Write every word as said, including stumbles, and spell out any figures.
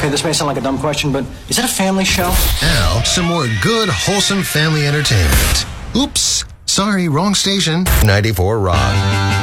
Okay, this may sound like a dumb question, but is it a family show? Now, some more good, wholesome family entertainment. Oops, sorry, wrong station. ninety-four Rock.